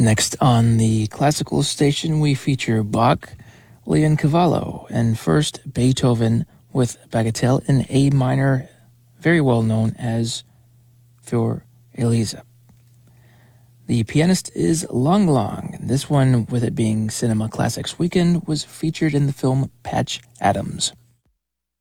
Next on the classical station, we feature Bach, Leoncavallo, and first Beethoven with Bagatelle in A minor, very well known as Für Elise. The pianist is Lang Lang. This one, with it being Cinema Classics Weekend, was featured in the film Patch Adams.